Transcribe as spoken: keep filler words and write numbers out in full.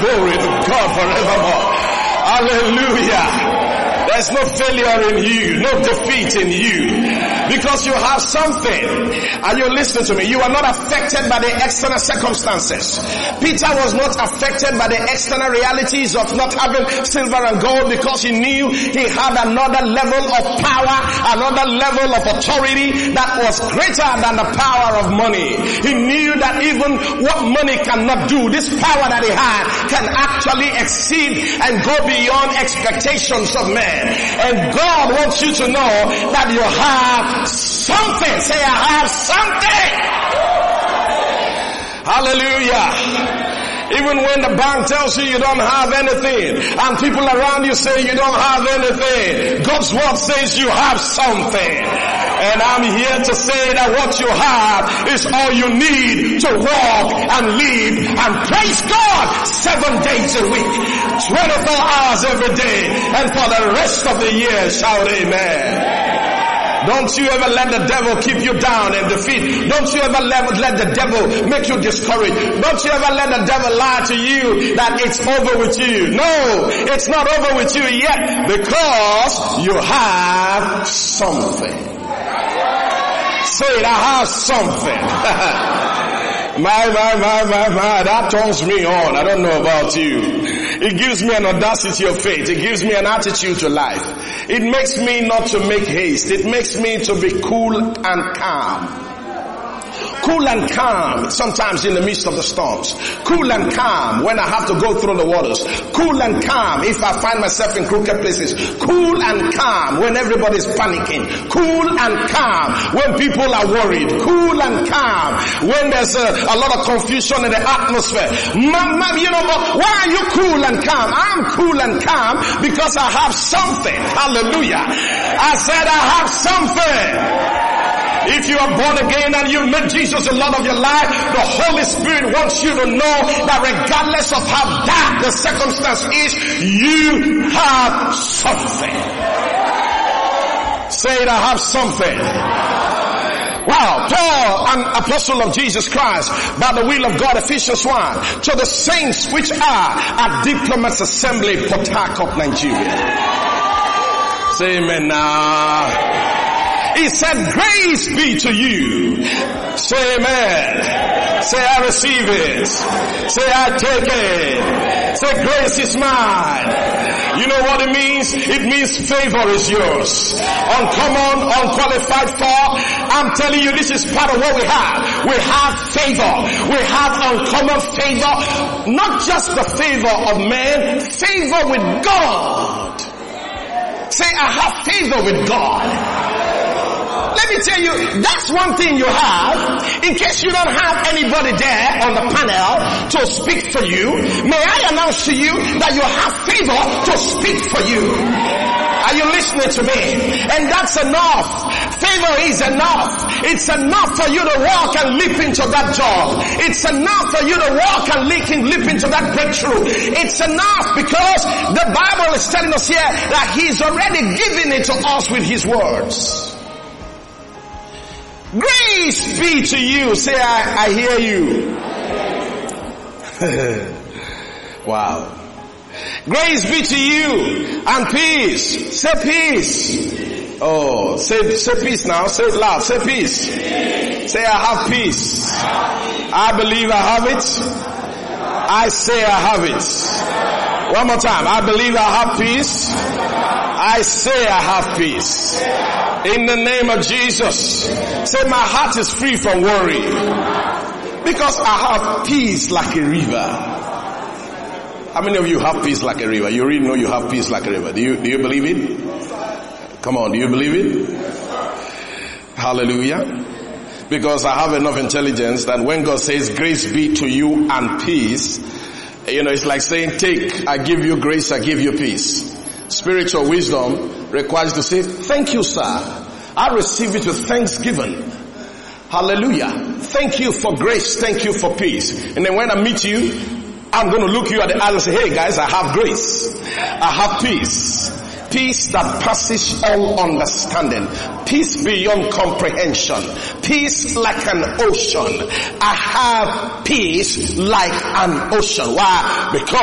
glory to God forevermore. Hallelujah. There's no failure in you, no defeat in you, because you have something. Are you listening to me? You are not affected by the external circumstances. Peter was not affected by the external realities of not having silver and gold, because he knew he had another level of power, another level of authority that was greater than the power of money. He knew that even what money cannot do, this power that he had can actually exceed and go beyond expectations of men. And God wants you to know that you have something. Say, I have something. Hallelujah. Even when the bank tells you you don't have anything, and people around you say you don't have anything, God's word says you have something. And I'm here to say that what you have is all you need to walk and live and praise God seven days a week, twenty-four hours every day, and for the rest of the year, shout amen. Don't you ever let the devil keep you down and defeat. Don't you ever let, let the devil make you discouraged. Don't you ever let the devil lie to you that it's over with you. No, it's not over with you yet, because you have something. Say it, I have something. my, my, my, my, my, that turns me on. I don't know about you. It gives me an audacity of faith. It gives me an attitude to life. It makes me not to make haste. It makes me to be cool and calm. Cool and calm sometimes in the midst of the storms. Cool and calm when I have to go through the waters. Cool and calm if I find myself in crooked places. Cool and calm when everybody's panicking. Cool and calm when people are worried. Cool and calm when there's a, a lot of confusion in the atmosphere. Mama, you know, but why are you cool and calm? I'm cool and calm because I have something. Hallelujah. I said I have something. If you are born again and you met Jesus the Lord of your life, the Holy Spirit wants you to know that regardless of how bad the circumstance is, you have something. Say it, I have something. Wow, Paul, an apostle of Jesus Christ, by the will of God, Ephesians one, to the saints which are at Diplomats Assembly, Port Harcourt, Nigeria. Say amen now. He said, grace be to you. Say amen. Say I receive it. Say I take it. Say grace is mine. You know what it means? It means favor is yours. Uncommon, unqualified for. I'm telling you, this is part of what we have. We have favor. We have uncommon favor. Not just the favor of man, favor with God. Say I have favor with God. Let me tell you, that's one thing you have. In case you don't have anybody there on the panel to speak for you, may I announce to you that you have favor to speak for you. Are you listening to me? And that's enough. Favor is enough. It's enough for you to walk and leap into that job. It's enough for you to walk and leap, in, leap into that breakthrough. It's enough because the Bible is telling us here that He's already given it to us with His words. Grace be to you. Say, I, I hear you. Wow. Grace be to you and peace. Say peace. Oh, say, say peace now. Say it loud. Say peace. Say I have peace. I believe I have it. I say I have it. One more time. I believe I have peace. I say I have peace. In the name of Jesus. Say my heart is free from worry. Because I have peace like a river. How many of you have peace like a river? You really know you have peace like a river. Do you, do you believe it? Come on, do you believe it? Hallelujah. Because I have enough intelligence that when God says grace be to you and peace, you know, it's like saying take, I give you grace, I give you peace. Spiritual wisdom requires to say, thank you, sir. I receive it with thanksgiving. Hallelujah. Thank you for grace. Thank you for peace. And then when I meet you, I'm going to look you at the eye and say, hey guys, I have grace. I have peace. Peace that passes all understanding. Peace beyond comprehension. Peace like an ocean. I have peace like an ocean. Why? Because